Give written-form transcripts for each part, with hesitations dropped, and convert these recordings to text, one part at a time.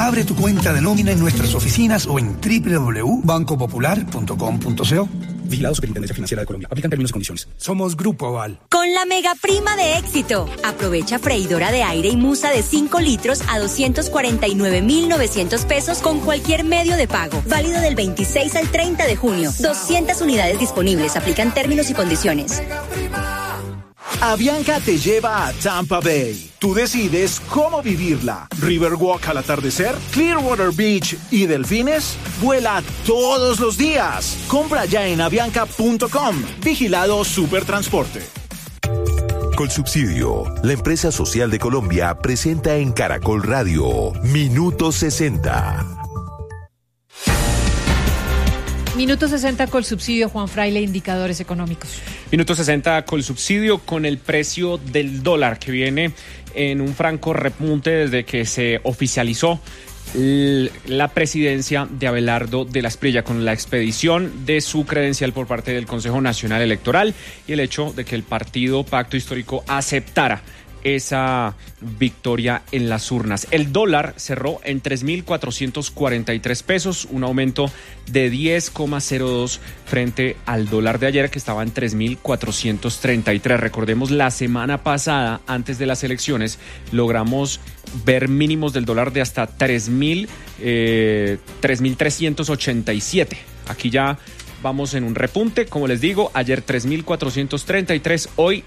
Abre tu cuenta de nómina en nuestras oficinas o en www.bancopopular.com.co. Vigilado Superintendencia Financiera de Colombia. Aplican términos y condiciones. Somos Grupo Aval. Con la mega prima de éxito. Aprovecha freidora de aire y musa de 5 litros a 249,900 pesos con cualquier medio de pago. Válido del 26 al 30 de junio. 200 unidades disponibles. Aplican términos y condiciones. Avianca te lleva a Tampa Bay. Tú decides cómo vivirla. Riverwalk al atardecer, Clearwater Beach y delfines. Vuela todos los días. Compra ya en avianca.com. Vigilado Supertransporte. Colsubsidio, la empresa social de Colombia, presenta en Caracol Radio Minuto 60. Minuto 60 Colsubsidio, Juan Fraile, indicadores económicos. Minuto 60 Colsubsidio, con el precio del dólar que viene en un franco repunte desde que se oficializó la presidencia de Abelardo de la Espriella, con la expedición de su credencial por parte del Consejo Nacional Electoral y el hecho de que el partido Pacto Histórico aceptara esa victoria en las urnas. El dólar cerró en 3.443 pesos, un aumento de 10,02 frente al dólar de ayer, que estaba en 3.433. Recordemos, la semana pasada, antes de las elecciones, logramos ver mínimos del dólar de hasta 3.387. Aquí ya vamos en un repunte, como les digo, ayer 3.433, hoy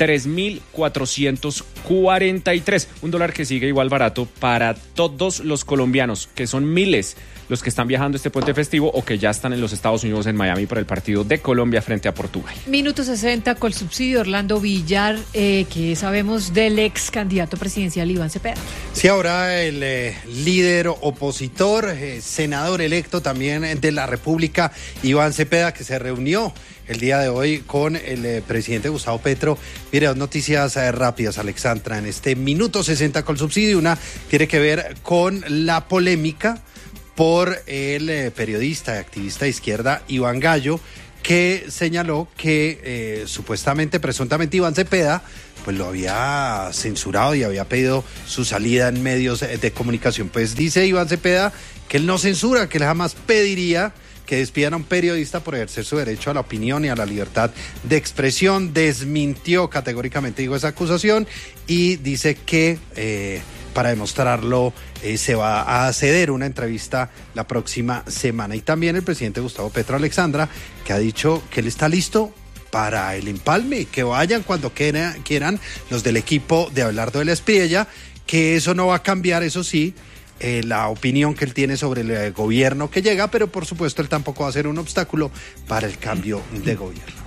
3.443, un dólar que sigue igual barato para todos los colombianos, que son miles los que están viajando este puente festivo o que ya están en los Estados Unidos, en Miami, por el partido de Colombia frente a Portugal. Minuto 60 Colsubsidio, Orlando Villar, que sabemos del ex candidato presidencial Iván Cepeda. Sí, ahora el líder opositor, senador electo también de la República, Iván Cepeda, que se reunió el día de hoy con el presidente Gustavo Petro. Mire, dos noticias rápidas, Alexandra, en este Minuto 60 Colsubsidio. Una tiene que ver con la polémica por el periodista y activista de izquierda Iván Gallo, que señaló que presuntamente Iván Cepeda pues lo había censurado y había pedido su salida en medios de comunicación. Pues dice Iván Cepeda que él no censura, que él jamás pediría que despidan a un periodista por ejercer su derecho a la opinión y a la libertad de expresión. Desmintió categóricamente, digo, esa acusación, y dice que para demostrarlo se va a ceder una entrevista la próxima semana. Y también el presidente Gustavo Petro, Alexandra, que ha dicho que él está listo para el empalme, que vayan cuando quieran los del equipo de Abelardo de la Espriella, que eso no va a cambiar, eso sí, la opinión que él tiene sobre el gobierno que llega, pero por supuesto él tampoco va a ser un obstáculo para el cambio de gobierno.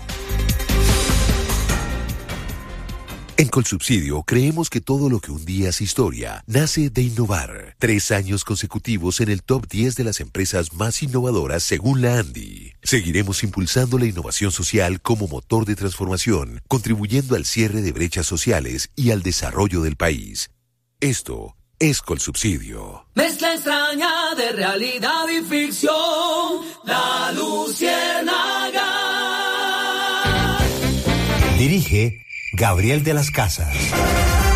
En Colsubsidio creemos que todo lo que un día es historia nace de innovar. 3 años consecutivos en el top 10 de las empresas más innovadoras según la ANDI. Seguiremos impulsando la innovación social como motor de transformación, contribuyendo al cierre de brechas sociales y al desarrollo del país. Esto es Colsubsidio. Mezcla extraña de realidad y ficción, La Luciérnaga. Dirige Gabriel de las Casas.